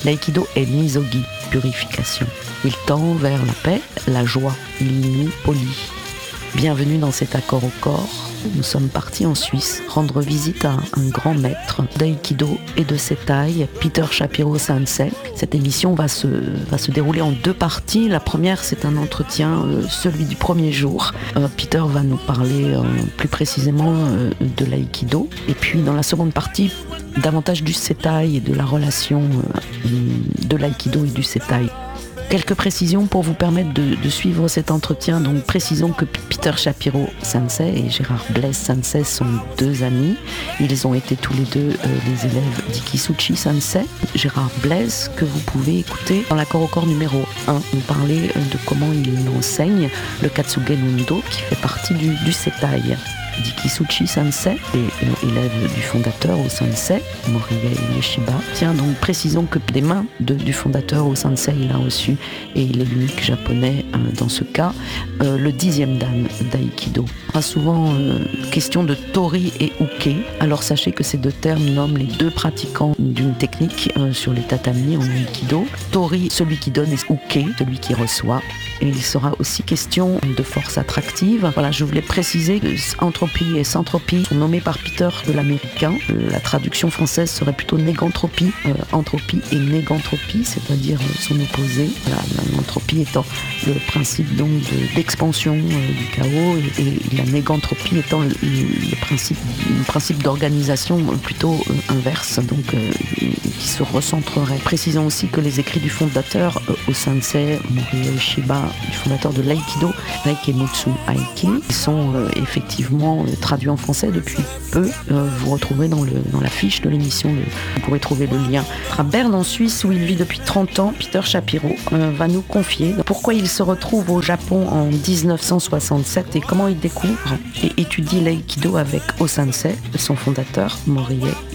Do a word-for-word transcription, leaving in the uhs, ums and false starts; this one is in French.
L'aïkido est misogi, purification. Il tend vers la paix, la joie, l'inu poli. Bienvenue dans cet accord au corps. Nous sommes partis en Suisse rendre visite à un grand maître d'aïkido et de setai, Peter Shapiro Sensei. Cette émission va se, va se dérouler en deux parties. La première, c'est un entretien, euh, celui du premier jour. Euh, Peter va nous parler euh, plus précisément euh, de l'aïkido. Et puis dans la seconde partie, davantage du setai et de la relation euh, de l'aïkido et du setai. Quelques précisions pour vous permettre de, de suivre cet entretien. Donc, précisons que Peter Shapiro Sensei et Gérard Blaise Sensei sont deux amis. Ils ont été tous les deux euh, les élèves d'Ikisuchi Sensei. Gérard Blaise, que vous pouvez écouter dans l'accord au corps numéro un. On parlait de comment il enseigne le Katsuge Nundo, qui fait partie du, du setai. D'Ikisuchi Sensei, et élève du fondateur au Sensei, Morihei Ueshiba. Tiens, donc précisons que des mains de, du fondateur au Sensei, il a reçu, et il est l'unique japonais euh, dans ce cas, euh, le dixième dan d'aïkido. On a souvent euh, question de tori et uke. Alors sachez que ces deux termes nomment les deux pratiquants d'une technique euh, sur les tatamis en aïkido. Tori, celui qui donne, et uke, celui qui reçoit. Et il sera aussi question de force attractive. Voilà, je voulais préciser que entre entropie et centropie sont nommés par Peter de l'américain. La traduction française serait plutôt négantropie, euh, entropie et négantropie, c'est-à-dire euh, son opposé. L'entropie étant le principe donc de, d'expansion euh, du chaos et, et la négantropie étant le, le principe, le principe d'organisation plutôt euh, inverse, donc euh, qui se recentrerait. Précisons aussi que les écrits du fondateur euh, au Sensei Morihei Ueshiba, du fondateur de l'aïkido, Daikemutsu Aiki, sont euh, effectivement traduit en français depuis peu. Euh, vous retrouverez dans, le, dans la fiche de l'émission, le, vous pourrez trouver le lien. À Berne, en Suisse, où il vit depuis trente ans, Peter Shapiro euh, va nous confier pourquoi il se retrouve au Japon en dix-neuf cent soixante-sept et comment il découvre et étudie l'aïkido avec O Sensei, son fondateur, Morihei